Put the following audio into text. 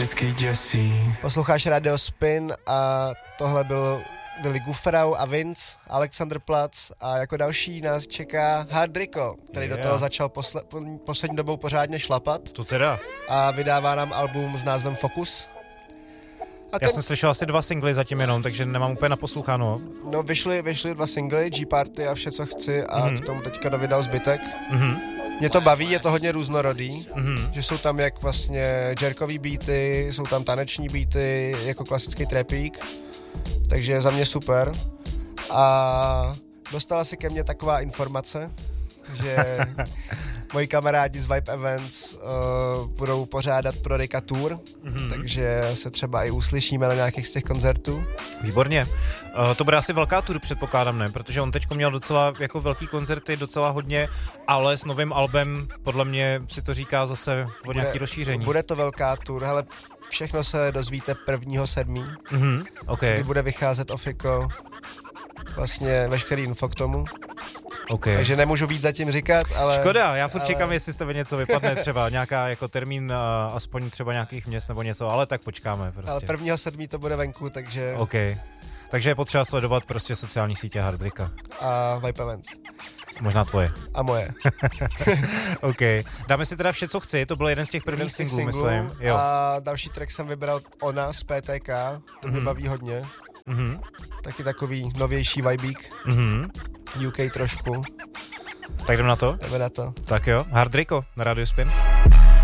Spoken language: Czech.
que děsí. Posloucháš Radio Spin a tohle byli Gufrau a Vince, Alexanderplatz a jako další nás čeká Hard Rico, který do toho začal poslední dobou pořádně šlapat. To teda. A vydává nám album s názvem Focus. Já jsem slyšel asi 2 singly zatím jenom, takže nemám úplně naposloucháno. No vyšly 2 singly, G-Party a Vše, co chci a k tomu teďka dovydal zbytek. Mě to baví, je to hodně různorodý, že jsou tam jak vlastně jerkový beaty, jsou tam taneční beaty, jako klasický trapík, takže za mě super. A dostala se ke mně taková informace, že moji kamarádi z Vibe Events budou pořádat pro Ricka tour, takže se třeba i uslyšíme na nějakých z těch koncertů. Výborně. To bude asi velká tour, předpokládám, ne? Protože on teďko měl docela jako velký koncerty, docela hodně, ale s novým albem podle mě si to říká zase o nějaký rozšíření. Bude to velká tour, hele, všechno se dozvíte 1.7. Okay. Kdy bude vycházet Ofiko, vlastně veškerý info k tomu. Okay. Takže nemůžu víc zatím říkat, ale... Škoda, já furt čekám, jestli z tebe něco vypadne, třeba nějaká jako termín, aspoň třeba nějakých měst nebo něco, ale tak počkáme prostě. Ale 1.7. to bude venku, takže... OK. Takže je potřeba sledovat prostě sociální sítě Hard Ricka. A Vibe Events. Možná tvoje. A moje. OK. Dáme si teda Vše, co chci, to byl jeden z těch prvních singlů, myslím. Jo. A další track jsem vybral Ona z PTK, to mě baví hodně. Taky takový novější vibík. UK trošku. Tak jdem na to? Jdeme na to. Tak jo, Hard Ricko na Radio Spin.